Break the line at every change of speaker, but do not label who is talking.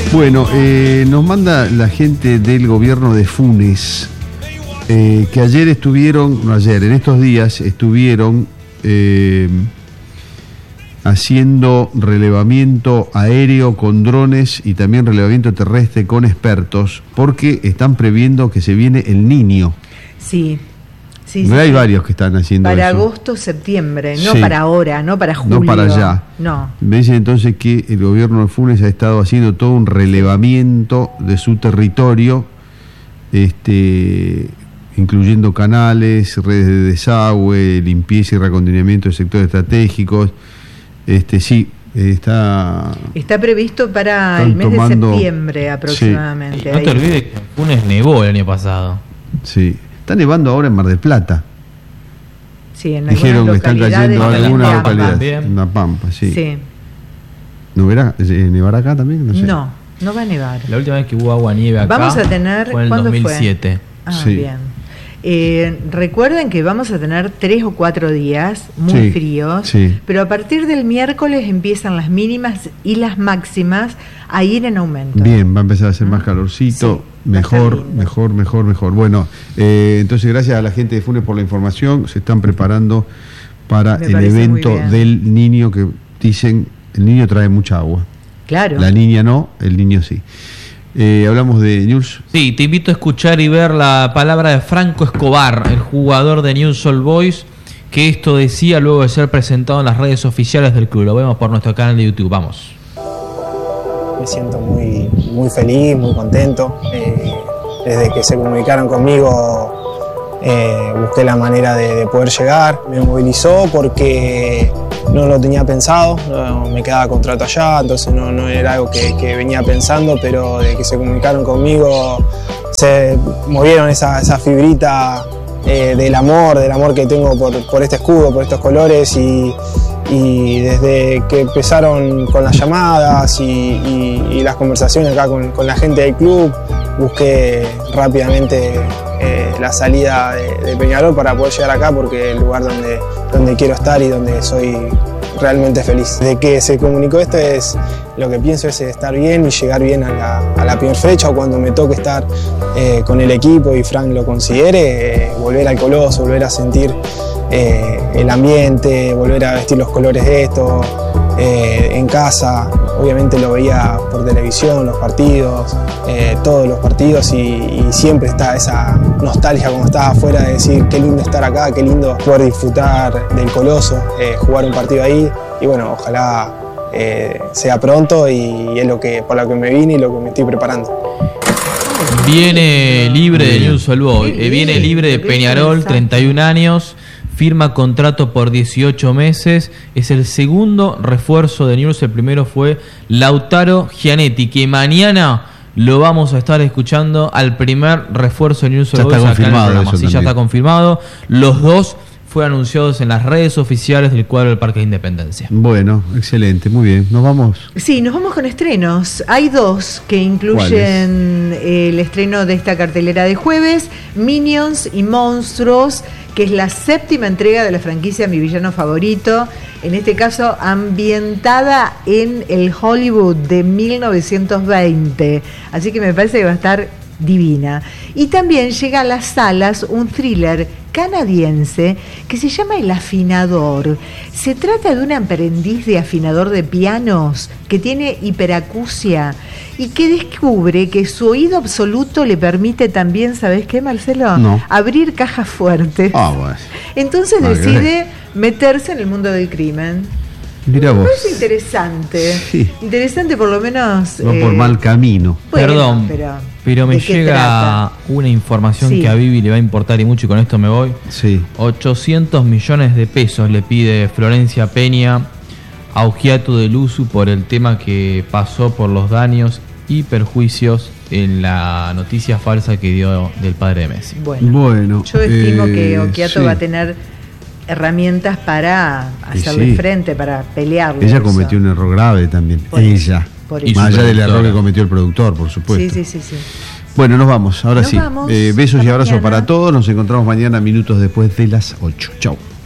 Bueno, nos manda la gente del gobierno de Funes que en estos días estuvieron haciendo relevamiento aéreo con drones y también relevamiento terrestre con expertos, porque están previendo que se viene el Niño.
Sí.
Hay varios que están haciendo
para
eso.
agosto, septiembre, no para ahora, no para julio.
No para allá.
No.
Me dicen entonces que el gobierno de Funes ha estado haciendo todo un relevamiento de su territorio, incluyendo canales, redes de desagüe, limpieza y reacondicionamiento de sectores estratégicos. Está
previsto para el mes de septiembre aproximadamente.
Sí. No te olvides que en Funes nevó el año pasado.
Sí. Está nevando ahora en Mar del Plata.
Sí, en
dijeron que están cayendo algunas
localidades.
localidades. En La Pampa, sí.
Sí.
¿Nevará acá también? No sé.
No va a nevar.
La última vez que hubo agua-nieve acá
vamos a tener,
fue en el 2007.
Sí.
Bien. Recuerden que vamos a tener 3 o 4 días muy fríos, pero a partir del miércoles empiezan las mínimas y las máximas a ir en aumento.
Bien, va a empezar a hacer más calorcito. Mejor. Bueno, entonces gracias a la gente de Funes por la información. Se están preparando para el evento del Niño, que dicen el niño trae mucha agua.
Claro.
La niña no, el niño sí. Hablamos de News.
Sí, te invito a escuchar y ver la palabra de Franco Escobar, el jugador de Newell's Old Boys, que esto decía luego de ser presentado en las redes oficiales del club. Lo vemos por nuestro canal de YouTube. Vamos.
Me siento muy, muy feliz, muy contento. Desde que se comunicaron conmigo, busqué la manera de poder llegar. Me movilizó porque no lo tenía pensado, me quedaba contrato allá, entonces no era algo que venía pensando, pero de que se comunicaron conmigo, se movieron esa fibrita del amor que tengo por este escudo, por estos colores, y desde que empezaron con las llamadas y las conversaciones acá con la gente del club, busqué rápidamente la salida de Peñarol para poder llegar acá, porque es el lugar donde quiero estar y donde soy realmente feliz. Desde que se comunicó esto, lo que pienso es estar bien y llegar bien a la primera fecha, o cuando me toque estar con el equipo y Frank lo considere, volver al Coloso, volver a sentir el ambiente, volver a vestir los colores de esto en casa. Obviamente lo veía por televisión, los partidos, todos los partidos, y siempre está esa nostalgia cuando estás afuera de decir qué lindo estar acá, qué lindo poder disfrutar del Coloso, jugar un partido ahí, y bueno, ojalá sea pronto, y es por lo que me vine y lo que me estoy preparando.
Viene libre de Newell's Old Boys, viene libre de Peñarol, 31 años. Firma contrato por 18 meses. Es el segundo refuerzo de Newell's. El primero fue Lautaro Gianetti, que mañana lo vamos a estar escuchando al primer refuerzo de Newell's Old Boys.
Ya está confirmado eso.
Sí, ya está confirmado. Los dos fueron anunciados en las redes oficiales del cuadro del Parque de Independencia.
Bueno, excelente, muy bien. ¿Nos vamos?
Sí, nos vamos con estrenos. Hay 2 que incluyen el estreno de esta cartelera de jueves: Minions y Monstruos, que es la 7ª entrega de la franquicia Mi Villano Favorito, en este caso ambientada en el Hollywood de 1920, así que me parece que va a estar divina. Y también llega a las salas un thriller canadiense que se llama El Afinador. Se trata de un aprendiz de afinador de pianos que tiene hiperacusia y que descubre que su oído absoluto le permite también, ¿sabes qué, Marcelo?
No.
Abrir cajas fuertes.
Bueno.
Entonces decide meterse en el mundo del crimen.
Mira vos.
Es interesante.
Sí.
Interesante, por lo menos.
Va por mal camino.
Bueno,
Perdón, pero me llega una información que a Vivi le va a importar y mucho, y con esto me voy.
Sí.
800 millones de pesos le pide Florencia Peña a Ujiato del Usu por el tema que pasó por los daños y perjuicios en la noticia falsa que dio del padre de Messi.
Bueno, yo estimo que Ujiato va a tener herramientas para hacerle frente, para pelearle.
Ella cometió un error grave también. Ella. Más allá del error que cometió el productor, por supuesto.
Sí.
Bueno, nos vamos. Ahora sí.
Vamos.
Besos y abrazos
mañana.
para todos. Nos encontramos mañana minutos después de las 8. Chau.